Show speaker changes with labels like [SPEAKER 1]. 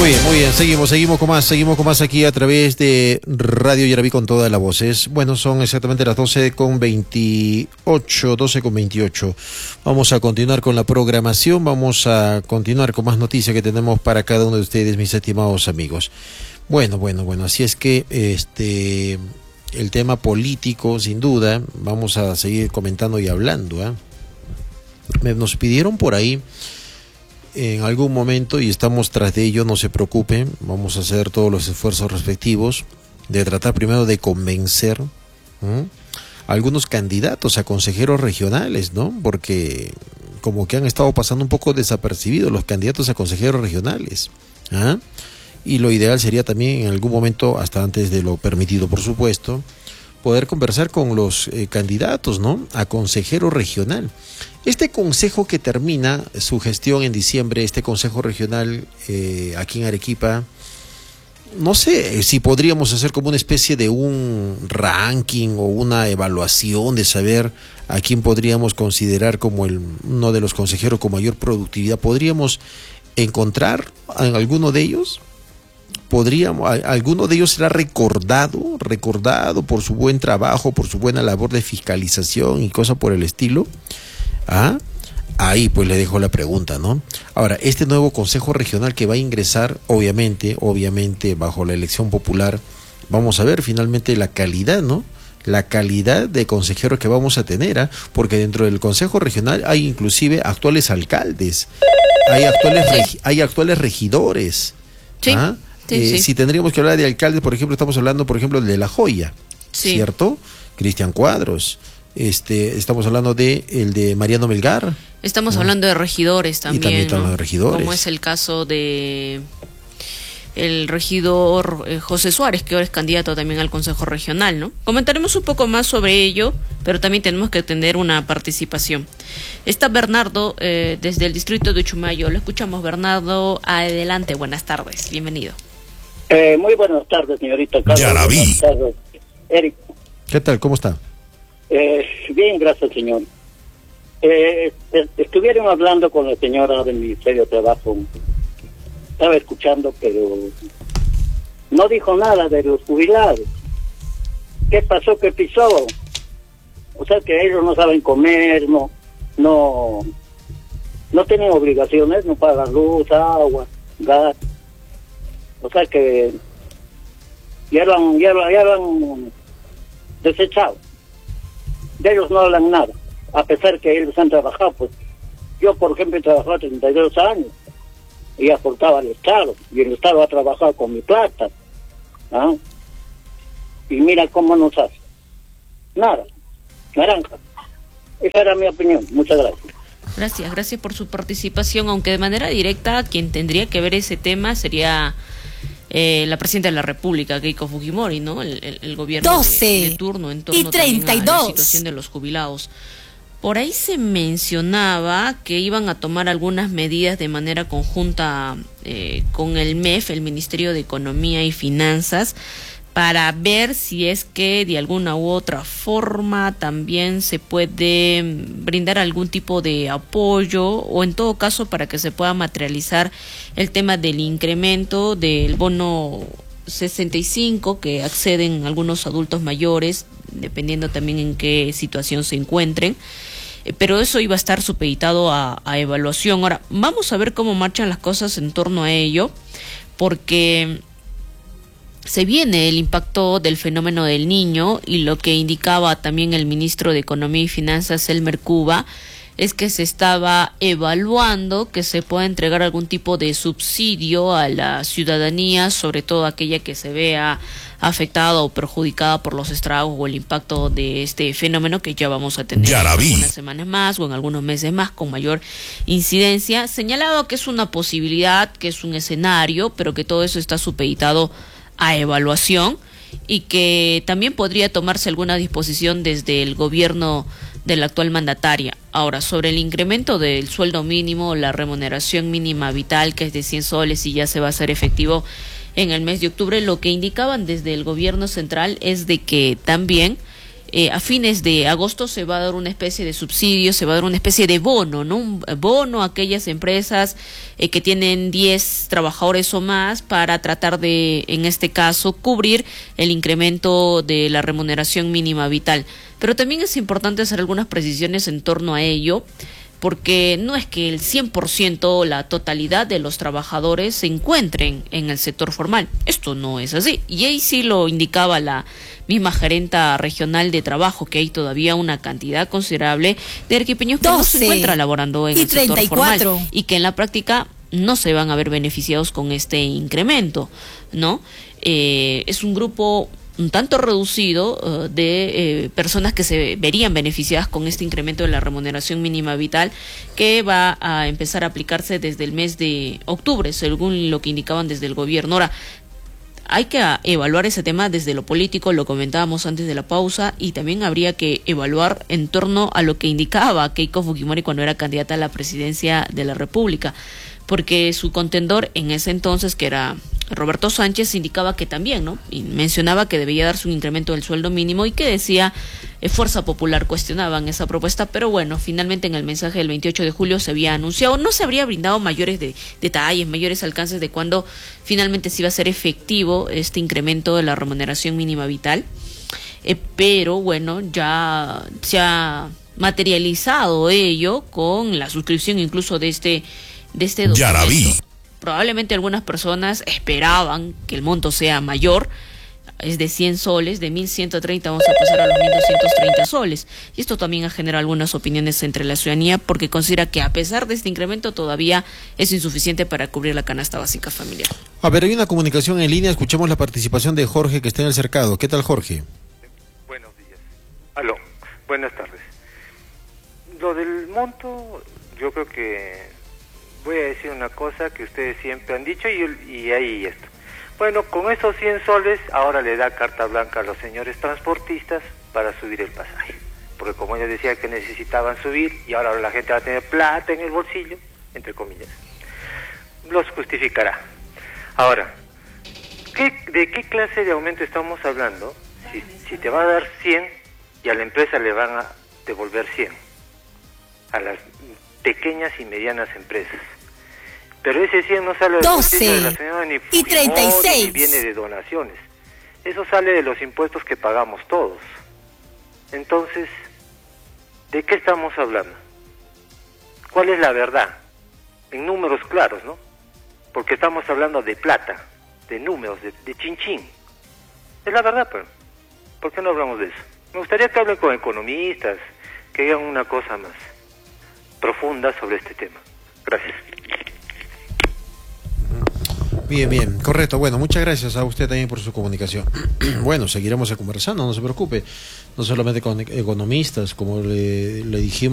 [SPEAKER 1] Muy bien, seguimos con más aquí a través de Radio Yaraví con toda la voz. Bueno, son exactamente las 12:28. Vamos a continuar con la programación, vamos a continuar con más noticias que tenemos para cada uno de ustedes, mis estimados amigos. Bueno, así es que el tema político, sin duda, vamos a seguir comentando y hablando. Nos pidieron por ahí en algún momento, y estamos tras de ello, no se preocupen, vamos a hacer todos los esfuerzos respectivos de tratar primero de convencer a algunos candidatos a consejeros regionales, ¿no? Porque como que han estado pasando un poco desapercibidos los candidatos a consejeros regionales. Y lo ideal sería también en algún momento, hasta antes de lo permitido por supuesto, poder conversar con los candidatos, ¿no?, a consejero regional. Este consejo que termina su gestión en diciembre, este consejo regional aquí en Arequipa, no sé si podríamos hacer como una especie de un ranking o una evaluación de saber a quién podríamos considerar como uno de los consejeros con mayor productividad. ¿Podríamos encontrar en alguno de ellos? ¿Alguno de ellos será recordado por su buen trabajo, por su buena labor de fiscalización y cosas por el estilo? Ahí pues le dejo la pregunta, ¿no? Ahora, este nuevo consejo regional que va a ingresar, obviamente bajo la elección popular, vamos a ver finalmente la calidad, ¿no? La calidad de consejeros que vamos a tener, porque dentro del consejo regional hay inclusive actuales alcaldes, hay actuales regidores. Sí. Sí. Si tendríamos que hablar de alcaldes, por ejemplo, estamos hablando, por ejemplo, de La Joya, sí, ¿cierto? Cristian Cuadros. Estamos hablando el de Mariano Melgar.
[SPEAKER 2] Estamos hablando de regidores también. Y también estamos de regidores. Como es el caso de el regidor José Suárez, que ahora es candidato también al Consejo Regional, ¿no? Comentaremos un poco más sobre ello, pero también tenemos que tener una participación. Está Bernardo desde el distrito de Uchumayo. Lo escuchamos, Bernardo. Adelante, buenas tardes, bienvenido.
[SPEAKER 3] Muy buenas tardes, señorita Carlos.
[SPEAKER 4] Yaraví.
[SPEAKER 3] Buenas tardes, Eric.
[SPEAKER 1] ¿Qué tal? ¿Cómo está?
[SPEAKER 3] Bien, gracias, señor. Estuvieron hablando con la señora del Ministerio de Trabajo. Estaba escuchando, pero no dijo nada de los jubilados. ¿Qué pasó? ¿Qué pisó? O sea que ellos no saben comer, no tienen obligaciones, no pagan luz, agua, gas. O sea que ya lo han desechado. De ellos no hablan nada, a pesar que ellos han trabajado. Pues yo, por ejemplo, he trabajado 32 años y aportaba al Estado, y el Estado ha trabajado con mi plata. Y mira cómo nos hace. Nada, naranja. Esa era mi opinión. Muchas gracias.
[SPEAKER 2] Gracias por su participación, aunque de manera directa quien tendría que ver ese tema sería la presidenta de la República, Keiko Fujimori, ¿no? El gobierno de turno en torno también a la situación de los jubilados. Por ahí se mencionaba que iban a tomar algunas medidas de manera conjunta con el MEF, el Ministerio de Economía y Finanzas, para ver si es que de alguna u otra forma también se puede brindar algún tipo de apoyo, o en todo caso para que se pueda materializar el tema del incremento del bono 65 que acceden algunos adultos mayores, dependiendo también en qué situación se encuentren. Pero eso iba a estar supeditado a evaluación. Ahora, vamos a ver cómo marchan las cosas en torno a ello, porque se viene el impacto del fenómeno del Niño, y lo que indicaba también el ministro de Economía y Finanzas, Elmer Cuba, es que se estaba evaluando que se pueda entregar algún tipo de subsidio a la ciudadanía, sobre todo aquella que se vea afectada o perjudicada por los estragos o el impacto de este fenómeno que ya vamos a tener en algunas semanas más o en algunos meses más con mayor incidencia. Señalado que es una posibilidad, que es un escenario, pero que todo eso está supeditado a evaluación, y que también podría tomarse alguna disposición desde el gobierno de la actual mandataria. Ahora, sobre el incremento del sueldo mínimo, la remuneración mínima vital, que es de 100 soles y ya se va a hacer efectivo en el mes de octubre, lo que indicaban desde el gobierno central es de que también a fines de agosto se va a dar una especie de subsidio, se va a dar una especie de bono, ¿no? Un bono a aquellas empresas que tienen 10 trabajadores o más para tratar de, en este caso, cubrir el incremento de la remuneración mínima vital. Pero también es importante hacer algunas precisiones en torno a ello, porque no es que el 100%, la totalidad de los trabajadores se encuentren en el sector formal. Esto no es así. Y ahí sí lo indicaba la misma gerenta regional de trabajo, que hay todavía una cantidad considerable de arequipeños que no se encuentran laborando en el sector formal y que en la práctica no se van a ver beneficiados con este incremento, ¿no? Es un grupo un tanto reducido de personas que se verían beneficiadas con este incremento de la remuneración mínima vital, que va a empezar a aplicarse desde el mes de octubre, según lo que indicaban desde el gobierno. Ahora, hay que evaluar ese tema desde lo político, lo comentábamos antes de la pausa, y también habría que evaluar en torno a lo que indicaba Keiko Fujimori cuando era candidata a la presidencia de la República, porque su contendor en ese entonces, que era Roberto Sánchez, indicaba que también, ¿no? Y mencionaba que debía darse un incremento del sueldo mínimo y que decía Fuerza Popular. Cuestionaban esa propuesta, pero bueno, finalmente en el mensaje del 28 de julio se había anunciado, no se habría brindado mayores detalles, mayores alcances de cuándo finalmente se iba a ser efectivo este incremento de la remuneración mínima vital, pero bueno, ya se ha materializado ello con la suscripción incluso de este documento.
[SPEAKER 4] Ya la vi.
[SPEAKER 2] Probablemente algunas personas esperaban que el monto sea mayor, es de 100 soles, de 1.130 vamos a pasar a los 1.230 soles. Y esto también ha generado algunas opiniones entre la ciudadanía, porque considera que a pesar de este incremento todavía es insuficiente para cubrir la canasta básica familiar.
[SPEAKER 1] A ver, hay una comunicación en línea, escuchemos la participación de Jorge, que está en el cercado. ¿Qué tal, Jorge?
[SPEAKER 5] Buenos días. Aló, buenas tardes. Lo del monto, yo creo que voy a decir una cosa que ustedes siempre han dicho y ahí esto. Bueno, con esos 100 soles ahora le da carta blanca a los señores transportistas para subir el pasaje. Porque como ellos decían que necesitaban subir y ahora la gente va a tener plata en el bolsillo, entre comillas, los justificará. Ahora, ¿de qué clase de aumento estamos hablando? Si te va a dar 100 y a la empresa le van a devolver 100, a las pequeñas y medianas empresas. Pero ese 100 no sale del bolsillo de la señora ni Fujimori, ni viene de donaciones. Eso sale de los impuestos que pagamos todos. Entonces, ¿de qué estamos hablando? ¿Cuál es la verdad? En números claros, ¿no? Porque estamos hablando de plata, de números, de chinchín. Es la verdad, pero ¿por qué no hablamos de eso? Me gustaría que hablen con economistas, que digan una cosa más profunda sobre este tema. Gracias.
[SPEAKER 1] Bien, correcto. Bueno, muchas gracias a usted también por su comunicación. Bueno, seguiremos conversando, no se preocupe, no solamente con economistas, como le dijimos.